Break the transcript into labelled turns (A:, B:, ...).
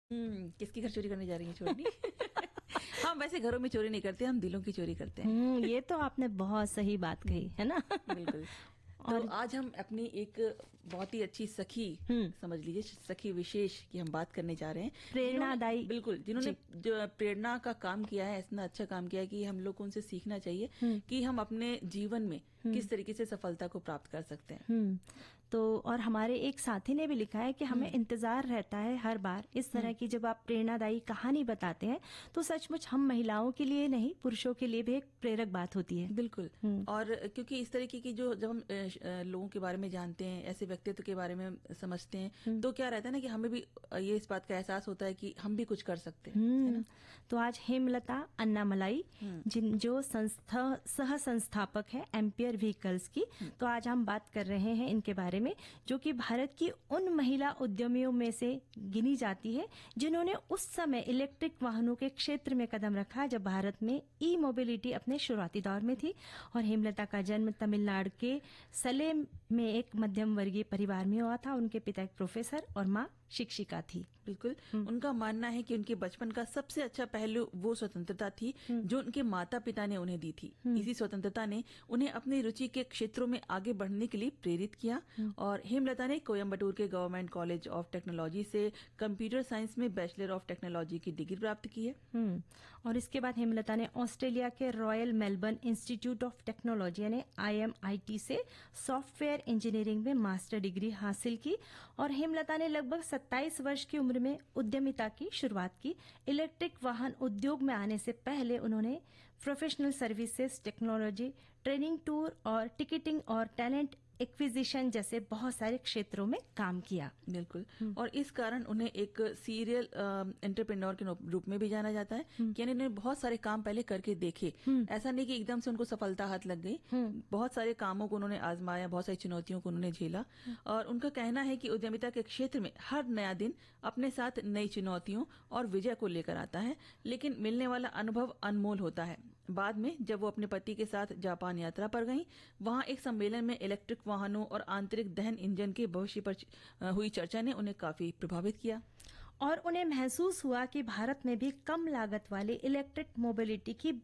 A: किसकी घर चोरी करने जा रही है छोड़नी? हम वैसे घरों में चोरी नहीं करते, हम दिलों की चोरी करते हैं।
B: ये तो आपने बहुत सही बात कही है ना।
A: बिल्कुल। तो
B: और
A: आज हम अपनी एक बहुत ही अच्छी सखी, समझ लीजिए सखी विशेष की हम बात करने जा रहे हैं,
B: प्रेरणादायी।
A: बिल्कुल, जिन्होंने
B: जी।
A: जो प्रेरणा का काम किया है, इतना अच्छा काम किया है कि हम लोग को उनसे सीखना चाहिए कि हम अपने जीवन में किस तरीके से सफलता को प्राप्त कर सकते हैं।
B: तो और हमारे एक साथी ने भी लिखा है कि हमें इंतजार रहता है हर बार इस तरह की जब आप प्रेरणादायी कहानी बताते हैं तो सचमुच हम महिलाओं के लिए नहीं पुरुषों के लिए भी एक प्रेरक बात होती है।
A: बिल्कुल। और क्योंकि इस तरीके की जो जब हम लोगों के बारे में जानते हैं, ऐसे व्यक्तित्व के बारे में समझते हैं, तो क्या रहता है ना कि हमें भी ये इस बात का एहसास होता है कि हम भी कुछ कर सकते हैं, है ना?
B: तो आज हेमलता अन्नामलाई जो सह संस्थापक है एम्पियर व्हीकल्स की, तो आज हम बात कर रहे हैं इनके बारे में, जो कि भारत की उन महिला उद्यमियों में से गिनी जाती है जिन्होंने उस समय इलेक्ट्रिक वाहनों के क्षेत्र में कदम रखा जब भारत में ई मोबिलिटी अपने शुरुआती दौर में थी। और हेमलता का जन्म तमिलनाडु के सलेम में एक मध्यम वर्गीय परिवार में हुआ था। उनके पिता एक प्रोफेसर और माँ शिक्षिका थी।
A: बिल्कुल। उनका मानना है कि उनके बचपन का सबसे अच्छा पहलू वो स्वतंत्रता थी जो उनके माता पिता ने उन्हें दी थी। इसी स्वतंत्रता ने उन्हें अपनी रुचि के क्षेत्रों में आगे बढ़ने के लिए प्रेरित किया। और हेमलता ने कोयम्बटूर के गवर्नमेंट कॉलेज ऑफ टेक्नोलॉजी से कंप्यूटर साइंस में बैचलर ऑफ टेक्नोलॉजी की डिग्री प्राप्त की है।
B: और इसके बाद हेमलता ने ऑस्ट्रेलिया के royal Melbourne institute of technology यानी IMIT से सॉफ्टवेयर इंजीनियरिंग में मास्टर डिग्री हासिल की। और हेमलता ने लगभग 27 वर्ष की उम्र में उद्यमिता की शुरुआत की। इलेक्ट्रिक वाहन उद्योग में आने से पहले उन्होंने professional services, technology, training tour और टिकटिंग और टैलेंट एक्विजिशन जैसे बहुत सारे क्षेत्रों में काम किया।
A: बिल्कुल। और इस कारण उन्हें एक सीरियल एंटरप्रेन्योर के रूप में भी जाना जाता है, यानी उन्होंने बहुत सारे काम पहले करके देखे। ऐसा नहीं कि एकदम से उनको सफलता हाथ लग गई। बहुत सारे कामों को उन्होंने आजमाया, बहुत सारी चुनौतियों को उन्होंने झेला। और उनका कहना है कि उद्यमिता के क्षेत्र में हर नया दिन अपने साथ नई चुनौतियों और विजय को लेकर आता है, लेकिन मिलने वाला अनुभव अनमोल होता है। बाद में जब वो अपने पति के साथ जापान यात्रा पर गईं, वहां एक सम्मेलन में इलेक्ट्रिक वाहनों और आंतरिक दहन इंजन के भविष्य पर हुई चर्चा ने उन्हें काफी प्रभावित किया।
B: और उन्हें महसूस हुआ कि भारत में भी कम लागत वाले इलेक्ट्रिक मोबिलिटी की